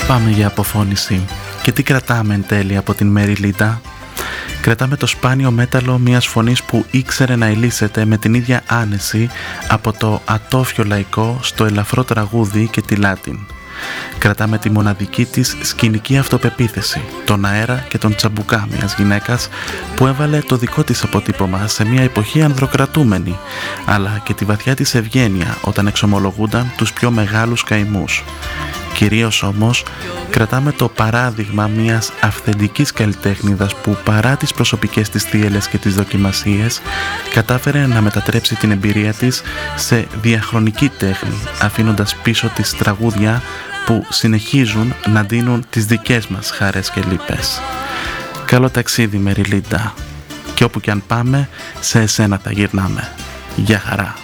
Πάμε για αποφώνηση. Και τι κρατάμε εν τέλει από την Μεριλίντα? Κρατάμε το σπάνιο μέταλλο μιας φωνής που ήξερε να ελύσεται με την ίδια άνεση από το ατόφιο λαϊκό στο ελαφρό τραγούδι και τη Λάτιν. Κρατάμε τη μοναδική της σκηνική αυτοπεποίθηση, τον αέρα και τον τσαμπουκά μιας γυναίκας που έβαλε το δικό της αποτύπωμα σε μια εποχή ανδροκρατούμενη, αλλά και τη βαθιά της ευγένεια όταν εξομολογούνταν τους πιο μεγάλους καημούς. Κυρίως όμως κρατάμε το παράδειγμα μιας αυθεντικής καλλιτέχνηδας που παρά τις προσωπικές της θύελλες και τις δοκιμασίες κατάφερε να μετατρέψει την εμπειρία της σε διαχρονική τέχνη, αφήνοντας πίσω της τραγούδια που συνεχίζουν να δίνουν τις δικές μας χαρές και λύπες. Καλό ταξίδι Μεριλίντα, και όπου κι αν πάμε σε εσένα θα γυρνάμε. Γεια χαρά.